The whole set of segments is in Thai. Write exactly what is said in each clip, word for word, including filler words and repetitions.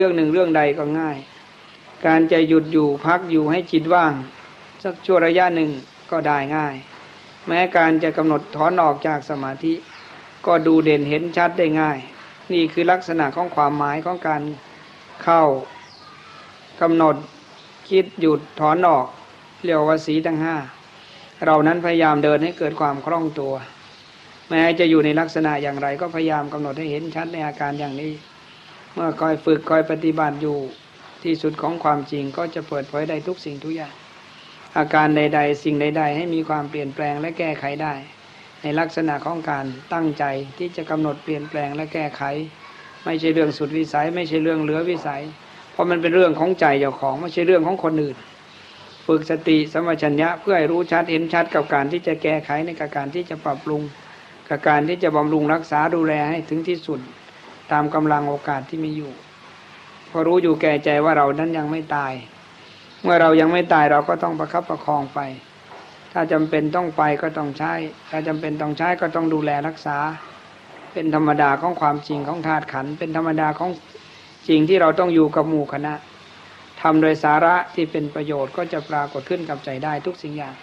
เรื่องหนึ่งเรื่องใดก็ง่ายการจะหยุดอยู่พักอยู่ให้จิตว่างสักชั่วระยะหนึ่งก็ได้ง่ายแม้การจะกำหนดถอนออกจากสมาธิก็ดูเด่นเห็นชัดได้ง่ายนี่คือลักษณะของความหมายของการเข้ากำหนดคิดหยุดถอนออกเรียกว่าสีทั้งห้าเรานั้นพยายามเดินให้เกิดความคล่องตัวแม้จะอยู่ในลักษณะอย่างไรก็พยายามกำหนดให้เห็นชัดในอาการอย่างนี้เมื่อคอยฝึกคอยปฏิบัติอยู่ที่สุดของความจริงก็จะเปิดเผยได้ทุกสิ่งทุกอย่างอาการใดๆสิ่งใดๆให้มีความเปลี่ยนแปลงและแก้ไขได้ในลักษณะของการตั้งใจที่จะกำหนดเปลี่ยนแปลงและแก้ไขไม่ใช่เรื่องสุดวิสัยไม่ใช่เรื่องเหลือวิสัยเพราะมันเป็นเรื่องของใจเจ้าของไม่ใช่เรื่องของคนอื่นฝึกสติสัมปชัญญะเพื่อให้รู้ชัดเห็นชัดกับการที่จะแก้ไขในการที่จะปรับปรุงกับการที่จะบำรุงรักษาดูแลให้ถึงที่สุดตามกำลังโอกาสที่มีอยู่พอรู้อยู่แก่ใจว่าเรานั้นยังไม่ตายเมื่อเรายังไม่ตายเราก็ต้องประคับประคองไปถ้าจำเป็นต้องไปก็ต้องใช้ถ้าจำเป็นต้องใช้ก็ต้องดูแลรักษาเป็นธรรมดาของความจริงของธาตุขันธ์เป็นธรรมดาของสิ่งที่เราต้องอยู่กับหมู่คณะทำโดยสาระที่เป็นประโยชน์ก็จะปรากฏขึ้นกับใจได้ทุกสิ่งอย่าง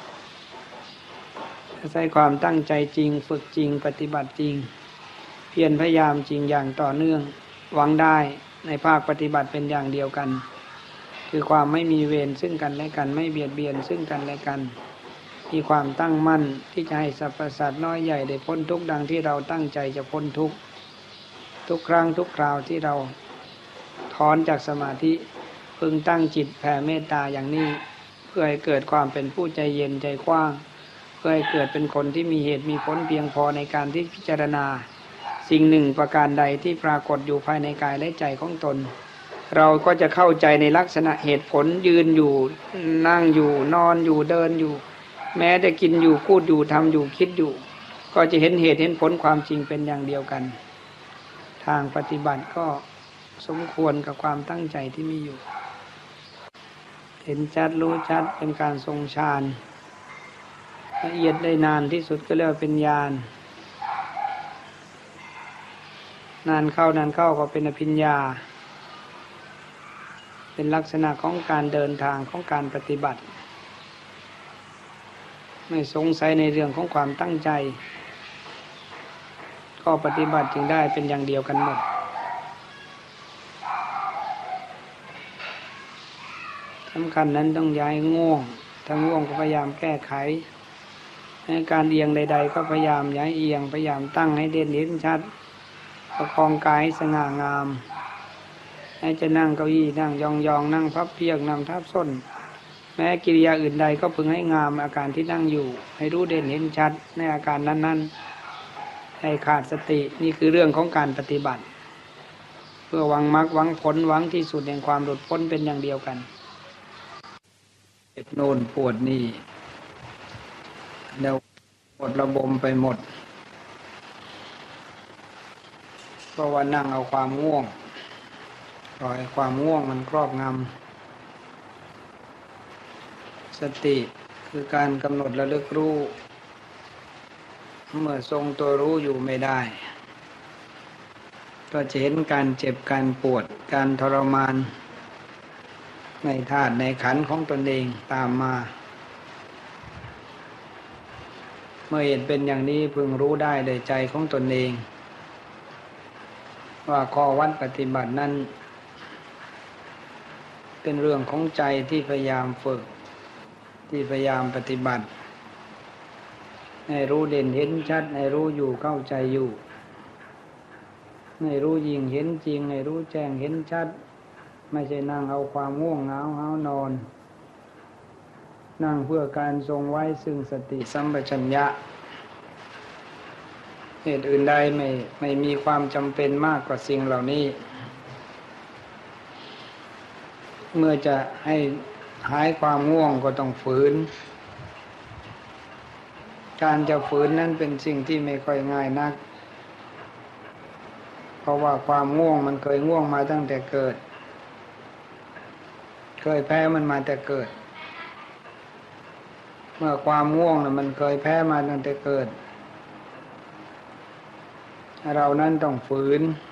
ใช้ความตั้งใจจริงฝึกจริงปฏิบัติจริงเพียรพยายามจริงอย่างต่อเนื่องหวังได้ในภาคปฏิบัติเป็นอย่างเดียวกันคือความไม่มีเวรซึ่งกันและกันไม่เบียดเบียนซึ่งกันและกันมีความตั้งมั่นที่จะให้สรรพสัตว์น้อยใหญ่ได้พ้นทุกข์ดังที่เราตั้งใจจะพ้นทุกข์ทุกครั้งทุกคราวที่เราถอนจากสมาธิพึงตั้งจิตแผ่เมตตาอย่างนี้เพื่อให้เกิดความเป็นผู้ใจเย็นใจกว้างเพื่อให้เกิดเป็นคนที่มีเหตุมีผลเพียงพอในการที่พิจารณาสิ่งหนึ่งประการใดที่ปรากฏอยู่ภายในกายและใจของตนเราก็จะเข้าใจในลักษณะเหตุผลยืนอยู่นั่งอยู่นอนอยู่เดินอยู่แม้แต่กินอยู่พูดอยู่ทำอยู่คิดอยู่ก็จะเห็นเหตุเห็นผลความจริงเป็นอย่างเดียวกันทางปฏิบัติก็สมควรกับความตั้งใจที่มีอยู่เห็นชัดรู้ชัดเป็นการทรงฌานละเอียดได้นานที่สุดก็เรียกว่าเป็นญาณนานเข้านานเข้าก็เป็นอภิญญาเป็นลักษณะของการเดินทางของการปฏิบัติไม่สงสัยในเรื่องของความตั้งใจก็ปฏิบัติจึงได้เป็นอย่างเดียวกันหมดสำคัญนั้นต้องย้ายง่วงถ้าง่วงก็พยายามแก้ไขในการเอียงใดๆก็พยายามย้ายเอียงพยายามตั้งให้เด่นเห็นชัดประคองกายให้สง่างามให้จะนั่งเก้าอี้นั่งยองๆนั่งพับเพียบนั่งทับส้นแม้กิริยาอื่นใดก็พึงให้งามอาการที่นั่งอยู่ให้รู้เด่นเห็นชัดในอาการนั้นๆให้ขาดสตินี่คือเรื่องของการปฏิบัติเพื่อหวังมรรคหวังผลหวังที่สุดแห่งความหลุดพ้นเป็นอย่างเดียวกันเจ็บโน่นปวดนี่แล้วหมดระบมไปหมดเพราะว่านั่งเอาความง่วงปล่อยความง่วงมันครอบงำสติคือการกำหนดระลึกรู้เมื่อทรงตัวรู้อยู่ไม่ได้ก็จะเห็นการเจ็บการปวดการทรมานในธาตุในขันธ์ของตนเองตามมาเมื่อเห็นเป็นอย่างนี้พึงรู้ได้โดยใจของตนเองว่าข้อวัดปฏิบัตินั้นเป็นเรื่องของใจที่พยายามฝึกที่พยายามปฏิบัติให้รู้เด่นเห็นชัดให้รู้อยู่เข้าใจอยู่ให้รู้ยิ่งเห็นจริงให้รู้แจ้งเห็นชัดไม่ใช่นั่งเอาความง่วงเหงาหาวนอนนั่งเพื่อการทรงไว้ซึ่งสติสัมปชัญญะเหตุอื่นใดไม่ไม่มีความจำเป็นมากกว่าสิ่งเหล่านี้เมื่อจะให้หายความง่วงก็ต้องฝืนการจะฝืนนั้นเป็นสิ่งที่ไม่ค่อยง่ายนักเพราะว่าความง่วงมันเคยง่วงมาตั้งแต่เกิดเคยแพ้มันมาแต่เกิดเมื่อความง่วงน่ะมันเคยแพ้มาตั้งแต่เกิดเรานั้นต้องฝืน